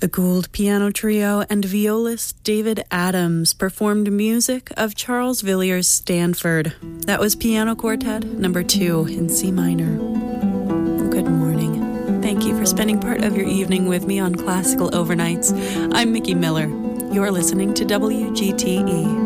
The Gould Piano Trio and violist David Adams performed music of Charles Villiers Stanford. That was Piano Quartet number 2 in C minor. Good morning. Thank you for spending part of your evening with me on Classical Overnights. I'm Mickey Miller. You're listening to WGTE.